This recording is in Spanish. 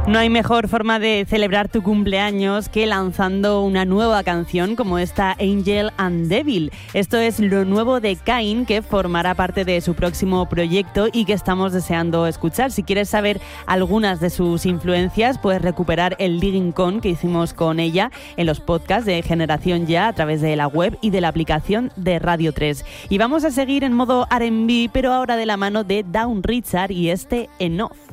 No hay mejor forma de celebrar tu cumpleaños que lanzando una nueva canción como esta Angel and Devil. Esto es lo nuevo de Kain, que formará parte de su próximo proyecto y que estamos deseando escuchar. Si quieres saber algunas de sus influencias, puedes recuperar el Digging Con que hicimos con ella en los podcasts de Generación Ya a través de la web y de la aplicación de Radio 3. Y vamos a seguir en modo R&B, pero ahora de la mano de Dawn Richard y este Enough.